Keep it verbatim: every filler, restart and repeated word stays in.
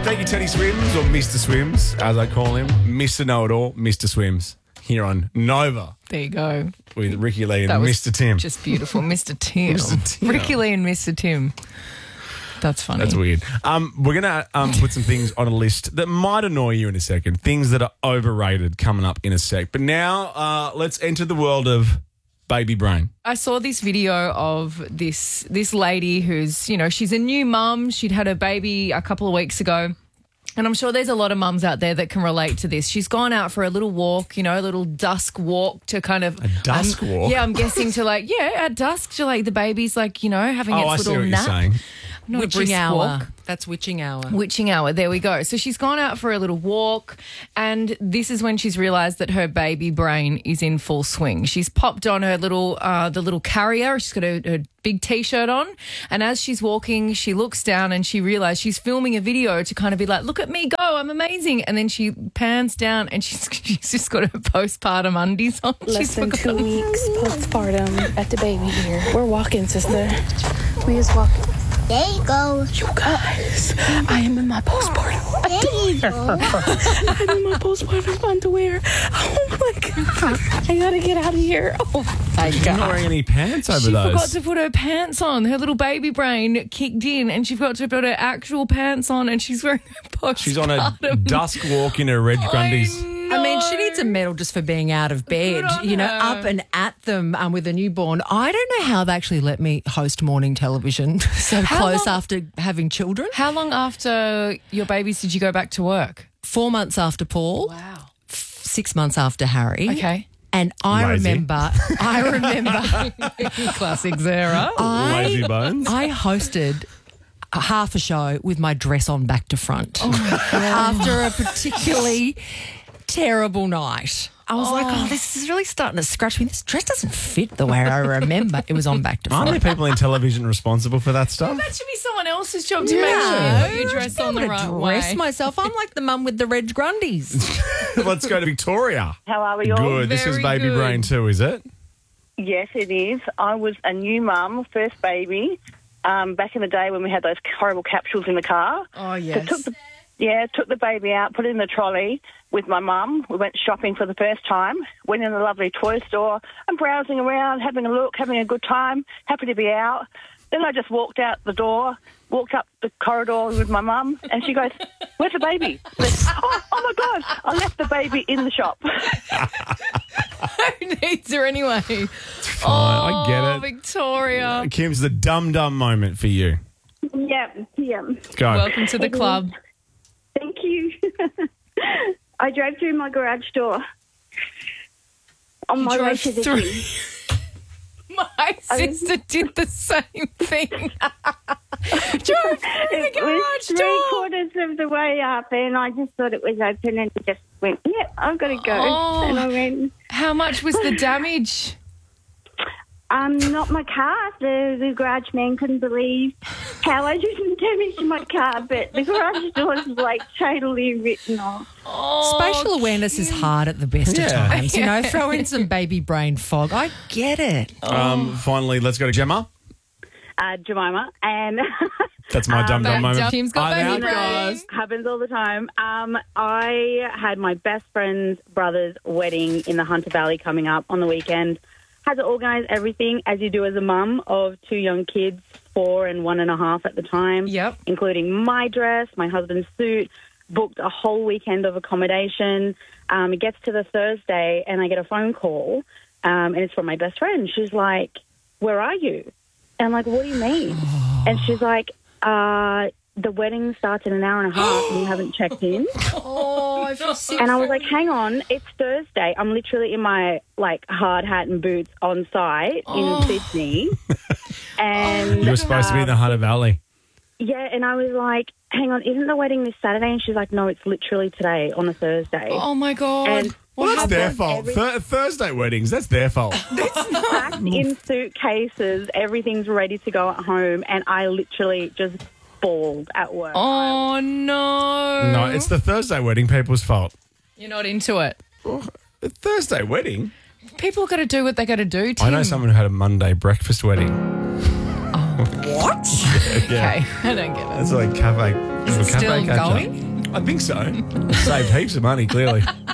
Thank you, Teddy Swims, or Mister Swims, as I call him. Mister Know-It-All, Mister Swims, here on Nova. There you go. With Ricky Lee and That was Mister Tim. Just beautiful. Mister Tim. Mister Tim. Ricky Lee and Mister Tim. That's funny. That's weird. Um, we're going to um, put some things on a list that might annoy you in a second. Things that are overrated coming up in a sec. But now uh, let's enter the world of baby brain. I saw this video of this this lady who's, you know, she's a new mum. She'd had her baby a couple of weeks ago. And I'm sure there's a lot of mums out there that can relate to this. She's gone out for a little walk, you know, a little dusk walk to kind of... A dusk um, walk? Yeah, I'm guessing to like, yeah, at dusk to like the baby's like, you know, having Oh, its I see little what nap. you're saying. Not a Witching brisk hour. walk. That's witching hour. Witching hour. There we go. So she's gone out for a little walk, and this is when she's realised that her baby brain is in full swing. She's popped on her little, uh, the little carrier. She's got her, her big T-shirt on, and as she's walking, she looks down and she realised she's filming a video to kind of be like, "Look at me go, I'm amazing." And then she pans down and she's she's just got her postpartum undies on. Less She's than forgot- two weeks postpartum at the baby here. We're walking, sister. We is walking. There you go. You guys, I am in my postpartum. There you go. I'm in my postpartum underwear. Oh my god! I gotta get out of here. Oh my You're not god! wearing any pants over She those. forgot to put her pants on. Her little baby brain kicked in, and she forgot to put her actual pants on, and she's wearing her postpartum. She's on a dusk walk in her red grundies. I mean, she needs a medal just for being out of bed, Good on you know, her. up and at them um, with a newborn. I don't know how they actually let me host morning television so How close long- after having children. How long after your babies did you go back to work? Four months after Paul, Wow. six months after Harry. Okay. And I Lazy. remember, I remember, Classic Zara. Lazy I, bones. I hosted a half a show with my dress on back to front after a particularly terrible night. I was like, oh, this is really starting to scratch me. This dress doesn't fit the way I remember. It was on back to Aren't front. there people in television responsible for that stuff? That should be someone else's job to Yeah. make sure you put your dress Just be on the able to right dress way. myself. I'm like the mum with the red grundies. Let's go to Victoria. How are we all? Good. This is Very baby good. brain too, is it? Yes, it is. I was a new mum, first baby, um, back in the day when we had those horrible capsules in the car. Oh, So yes. took the, yeah, took the baby out, put it in the trolley with my mum. We went shopping for the first time, went in a lovely toy store. I'm browsing around, having a look, having a good time, happy to be out. Then I just walked out the door, walked up the corridor with my mum, and she goes, "Where's the baby?" I went, oh, oh, my God, I left the baby in the shop. Who needs her anyway? Fine, I get Oh, it. Victoria. Kim's the dum dum moment for you. Yeah, yeah. Go. Welcome to the club. Thank you. I drove through my garage door on my way drove to the through- gym. My sister did the same thing. Drove through the It was garage three door. quarters of the way up, and I just thought it was open, and just went, "Yeah, I've got to go." Oh. And I went, How much was the damage? "Um, not my car." The the garage man couldn't believe how I didn't damage my car, but the garage door was like totally written off. Oh, Spatial awareness is hard at the best Yeah. of times. You know, throw in some baby brain fog. I get it. Um, finally, let's go to Gemma. Uh, Jemima, and That's my dum dum That moment. Kim's got I'm baby out, brain. guys. happens all the time. Um, I had my best friend's brother's wedding in the Hunter Valley coming up on the weekend. Had to organise everything, as you do as a mum of two young kids, four and one and a half at the time. Yep. Including my dress, my husband's suit, booked a whole weekend of accommodation. Um, it gets to the Thursday and I get a phone call, um, and it's from my best friend. She's like, "Where are you?" And I'm like, "What do you mean?" And she's like, uh, "The wedding starts in an hour and a half and you haven't checked in." Oh, I feel sick. And I was like, "Hang on, it's Thursday. I'm literally in my like hard hat and boots on site Oh. in Sydney." And You were supposed to be in the Hunter Valley. yeah, and I was like, "Hang on, isn't the wedding this Saturday?" And she's like, "No, it's literally today on a Thursday." Oh, my God. And Well, that's their happened fault. every- Thur- Thursday weddings, that's their fault. Packed in suitcases, everything's ready to go at home, and I literally just bawled at work. Oh, no. No, it's the Thursday wedding people's fault. You're not into it. A Thursday wedding? People got to do what they got to do, Tim. I know someone who had a Monday breakfast wedding. Oh, What? Okay, I don't get it. That's like cafe. Is it cafe still catch-up. going? I think so. Saved heaps of money, clearly.